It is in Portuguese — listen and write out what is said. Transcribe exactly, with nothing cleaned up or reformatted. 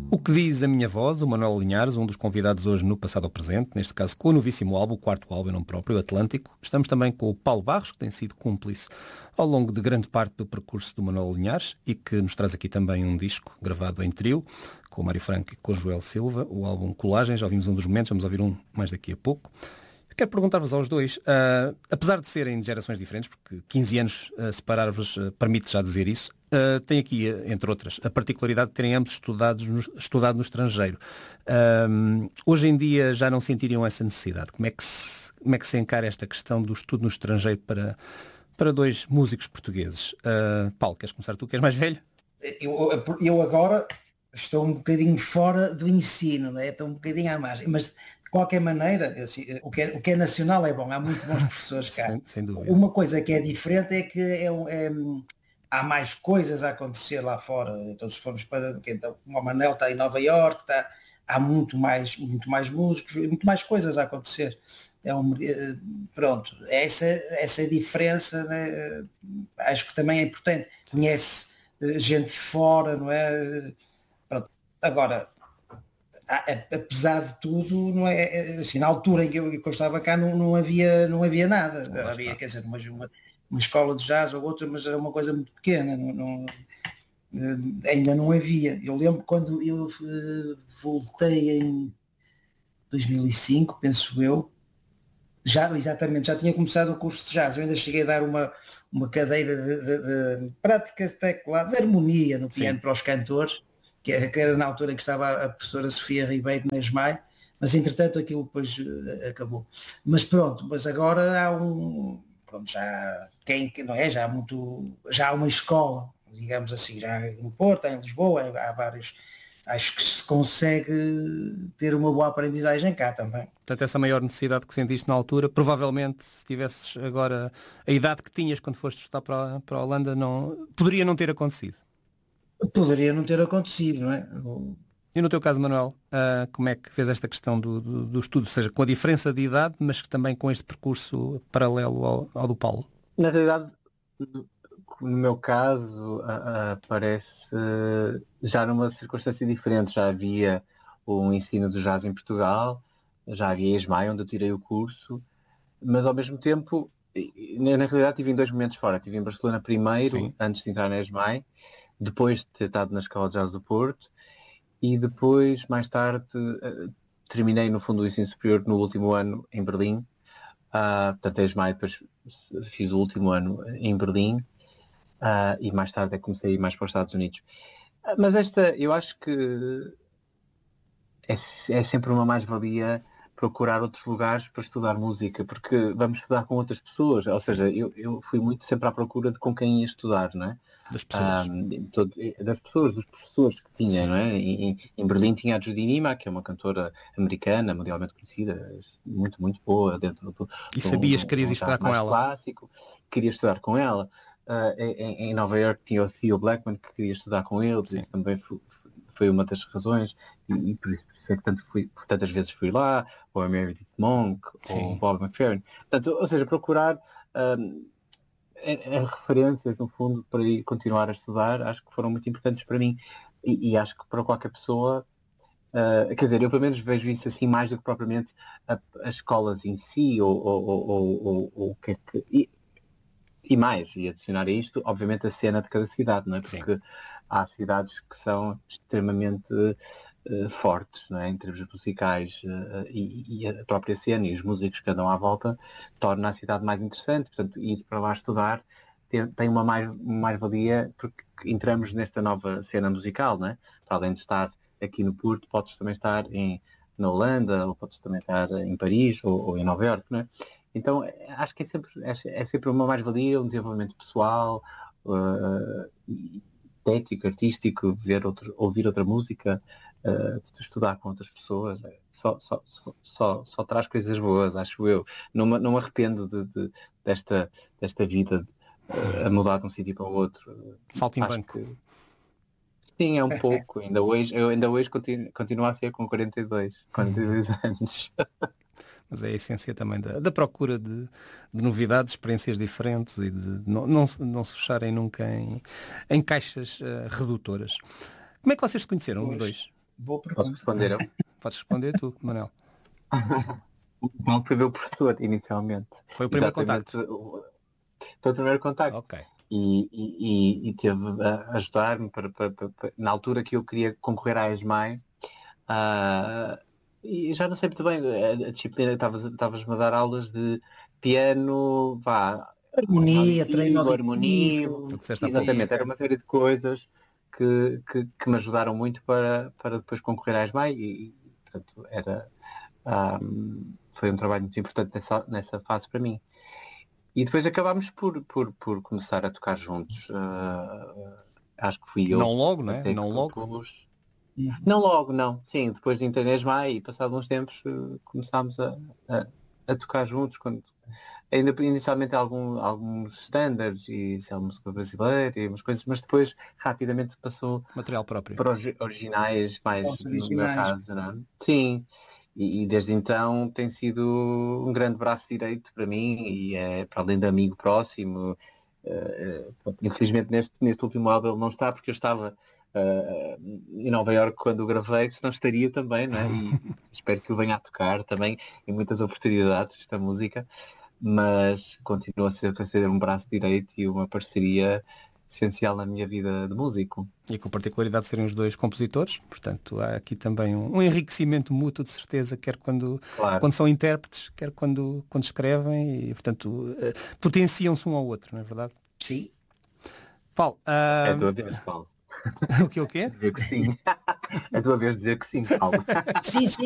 O que diz a minha voz, o Manuel Linhares, um dos convidados hoje no Passado ao Presente, neste caso com o novíssimo álbum, o quarto álbum, em nome próprio, Atlântico. Estamos também com o Paulo Barros, que tem sido cúmplice ao longo de grande parte do percurso do Manuel Linhares e que nos traz aqui também um disco gravado em trio, com o Mário Franco e com o Joel Silva, o álbum Colagem. Já ouvimos um dos momentos, vamos ouvir um mais daqui a pouco. Quero perguntar-vos aos dois, uh, apesar de serem de gerações diferentes, porque quinze anos uh, separar-vos uh, permite já dizer isso, uh, tem aqui, uh, entre outras, a particularidade de terem ambos estudados no, estudado no estrangeiro. Uh, hoje em dia já não sentiriam essa necessidade. Como é que se, como é que se encara esta questão do estudo no estrangeiro para, para dois músicos portugueses? Uh, Paulo, queres começar tu, que és mais velho? Eu, eu agora estou um bocadinho fora do ensino, não é? Estou um bocadinho à margem, mas de qualquer maneira, assim, o, que é, o que é nacional é bom, há muito bons professores cá. sem, sem dúvida. Uma coisa que é diferente é que é, é, há mais coisas a acontecer lá fora. Então, se formos para, então, o Manel está em Nova Iorque, está, há muito mais, muito mais músicos, muito mais coisas a acontecer. É um, pronto, essa, essa diferença, né, acho que também é importante. Conhece gente de fora, não é? Pronto. Agora, apesar de tudo, não é, assim, na altura em que eu, que eu estava cá não, não, havia, não havia nada. Não havia, quer dizer, uma, uma, uma escola de jazz ou outra, mas era uma coisa muito pequena, não, não, ainda não havia. Eu lembro quando eu uh, voltei em dois mil e cinco, penso eu, já exatamente, já tinha começado o curso de jazz. Eu ainda cheguei a dar uma, uma cadeira de, de, de práticas de teclado, de harmonia no piano. Sim. Para os cantores, que era na altura que estava a professora Sofia Ribeiro na ESMAI, mas entretanto aquilo depois uh, acabou. Mas pronto, mas agora há um, pronto, já, quem, não é, já há muito, já há uma escola, digamos assim, já em Porto, em Lisboa, há vários, acho que se consegue ter uma boa aprendizagem cá também. Portanto, essa maior necessidade que sentiste na altura, provavelmente se tivesses agora a idade que tinhas quando foste estudar para, para a Holanda, não, poderia não ter acontecido. Poderia não ter acontecido, não é? E no teu caso, Manuel, uh, como é que fez esta questão do, do, do estudo, ou seja, com a diferença de idade, mas que também com este percurso paralelo ao, ao do Paulo? Na realidade, no meu caso, uh, uh, parece uh, já numa circunstância diferente. Já havia um ensino de jazz em Portugal, já havia ESMAI, onde eu tirei o curso, mas ao mesmo tempo, na, na realidade tive em dois momentos fora. Estive em Barcelona primeiro, Sim. antes de entrar na ESMAI, depois de ter estado na Escola de Jazz do Porto, e depois, mais tarde, uh, terminei no fundo o ensino superior no último ano em Berlim. Uh, portanto, a ESMAI, depois fiz o último ano em Berlim, uh, e mais tarde é que comecei a ir mais para os Estados Unidos. Uh, mas esta, eu acho que é, é sempre uma mais-valia procurar outros lugares para estudar música, porque vamos estudar com outras pessoas, ou seja, eu, eu fui muito sempre à procura de com quem ia estudar, não é? Das pessoas. Um, todo, das pessoas, dos professores que tinha, Sim. não é? Em, em Berlim tinha a Judy Nima, que é uma cantora americana, mundialmente conhecida, muito, muito boa dentro do... E sabias que querias estudar com ela? Clássico, queria estudar com ela. Uh, em, em Nova Iorque tinha o Theo Blackman, que queria estudar com ele, por isso também foi, foi uma das razões, e, e por, isso, por isso é que tanto fui, por tantas vezes fui lá, ou a Meredith Monk, Sim. ou Bob McFerrin. Portanto, ou seja, procurar... Um, as referências, no fundo, para ir continuar a estudar, acho que foram muito importantes para mim, e, e acho que para qualquer pessoa, uh, quer dizer, eu pelo menos vejo isso assim mais do que propriamente a, as escolas em si, ou o que é que... E, e mais, e adicionar a isto, obviamente, a cena de cada cidade, não é? Porque Sim. há cidades que são extremamente uh, fortes, não é? Em termos musicais, uh, e, e a própria cena e os músicos que andam à volta torna a cidade mais interessante. Portanto, ir para lá estudar tem, tem uma mais, mais-valia, porque entramos nesta nova cena musical, não é? Para além de estar aqui no Porto, podes também estar em, na Holanda, ou podes também estar em Paris, ou, ou em Nova Iorque, não é? Então, acho que é sempre, é, é sempre uma mais-valia, um desenvolvimento pessoal, uh, estético, artístico, ver outro, ouvir outra música, uh, estudar com outras pessoas. Só, só, só, só, só traz coisas boas, acho eu. Não me, não me arrependo de, de, desta, desta vida uh, a mudar de um sítio para o outro. Salto em banco. Que, sim, é um pouco. Ainda hoje, eu ainda hoje continuo, continuo a ser com quarenta e dois, quarenta e dois anos. Mas é a essência também da, da procura de, de novidades, experiências diferentes e de não, não, não se fecharem nunca em, em caixas uh, redutoras. Como é que vocês se conheceram, pois. Os dois? Boa Posso pergunta. responder eu? Podes responder tu, Manel. O Paulo foi meu professor inicialmente. Foi o primeiro Exatamente, contacto. o- Foi o primeiro contacto. Ok. E, e, e- e teve a ajudar-me para, para- para- para- na altura que eu queria concorrer à ESMAI. ah, e já não sei muito bem, a, a disciplina, estavas- estavas-me a dar aulas de piano, vá, Harmonia, treino auditivo, harmonia, auditivo. O que disseste há pouco. exatamente, era uma série de coisas que, que, que me ajudaram muito para, para depois concorrer à ESMAI e, e, portanto, era, ah, foi um trabalho muito importante nessa, nessa fase para mim. E depois acabámos por, por, por começar a tocar juntos. Ah, acho que fui eu. Não logo, não é? até que Não logo. propus. Uhum. Não logo, não. Sim, depois de Internesmai e passado uns tempos eh, começámos a, a, a tocar juntos. Quando, ainda inicialmente algum, alguns standards e sei lá, música brasileira e umas coisas, mas depois rapidamente passou Material próprio. para os originais, mais Os no meu originais. caso, não é? Sim. E, e desde então tem sido um grande braço direito para mim e é para além de amigo próximo. eh, eh, infelizmente neste, neste último álbum ele não está porque eu estava eh, em Nova Iorque quando o gravei, senão estaria também, não é? E espero que o venha a tocar também em muitas oportunidades esta música, mas continua a ser, a ser um braço direito e uma parceria essencial na minha vida de músico. E com a particularidade de serem os dois compositores, portanto há aqui também um, um enriquecimento mútuo de certeza, quer quando, Claro. quando são intérpretes, quer quando, quando escrevem e portanto eh, potenciam-se um ao outro, não é verdade? Sim. Paulo, É ah, a tua vez, Paulo. o que o quê? Dizer que sim. É a tua vez de dizer que sim, Paulo. Sim, sim.